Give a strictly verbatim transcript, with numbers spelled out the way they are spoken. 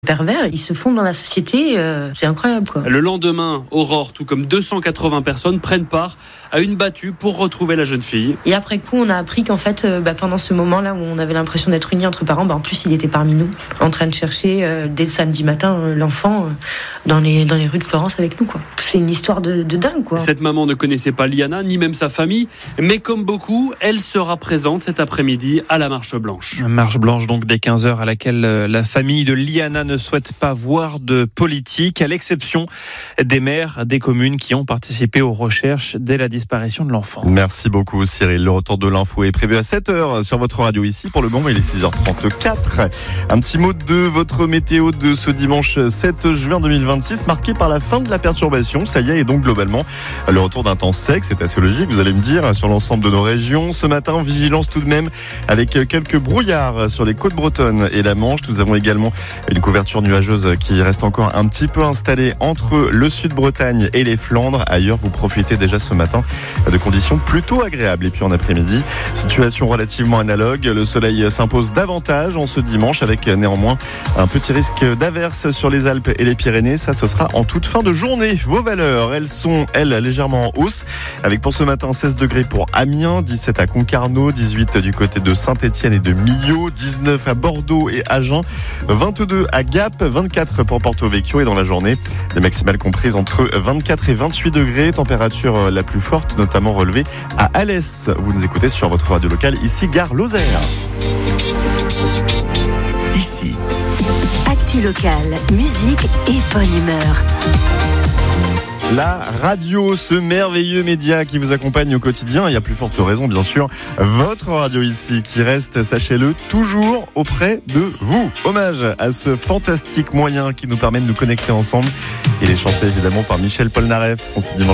Pervers, ils se font dans la société, euh, c'est incroyable quoi. Le lendemain, Aurore, tout comme deux cent quatre-vingts personnes, prennent part à une battue pour retrouver la jeune fille. Et après coup, on a appris qu'en fait, euh, bah, pendant ce moment-là où on avait l'impression d'être unis entre parents, bah, en plus il était parmi nous, en train de chercher euh, dès le samedi matin euh, l'enfant euh, dans les dans les rues de Florence avec nous quoi. C'est une histoire de, de dingue quoi. Cette maman ne connaissait pas Liana, ni même sa famille, mais comme beaucoup, elle sera présente cet après-midi à la Marche Blanche. Marche Blanche donc dès quinze heures à laquelle la famille de Liana ne souhaite pas voir de politique, à l'exception des maires des communes qui ont participé aux recherches dès la disparition de l'enfant. Merci beaucoup Cyril. Le retour de l'info est prévu à sept heures sur votre radio ici. Pour le moment, il est six heures trente-quatre. Un petit mot de votre météo de ce dimanche sept juin deux mille vingt-six, marqué par la fin de la perturbation. Ça y est, et donc globalement, le retour d'un temps sec, c'est assez logique, vous allez me dire, sur l'ensemble de nos régions. Ce matin, vigilance tout de même avec quelques brouillards sur les côtes bretonnes et la Manche. Nous avons également une couverture nuageuse qui reste encore un petit peu installée entre le Sud-Bretagne et les Flandres. Ailleurs, vous profitez déjà ce matin de conditions plutôt agréables. Et puis en après-midi, situation relativement analogue. Le soleil s'impose davantage en ce dimanche avec néanmoins un petit risque d'averse sur les Alpes et les Pyrénées. Ça, ce sera en toute fin de journée. Vos valeurs, elles sont, elles, légèrement en hausse. Avec pour ce matin seize degrés pour Amiens, dix-sept à Concarneau, dix-huit du côté de Saint-Étienne et de Millau, dix-neuf à Bordeaux et Agen, vingt-deux à Gap, vingt-quatre pour Porto Vecchio et dans la journée, les maximales comprises entre vingt-quatre et vingt-huit degrés, température la plus forte notamment relevée à Alès. Vous nous écoutez sur votre radio locale, ici Gare Lozère. Ici. Actu locale, musique et bonne humeur. La radio, ce merveilleux média qui vous accompagne au quotidien, et à plus forte raison bien sûr, votre radio ici qui reste, sachez-le, toujours auprès de vous. Hommage à ce fantastique moyen qui nous permet de nous connecter ensemble. Il est chanté évidemment par Michel Polnareff. On se dit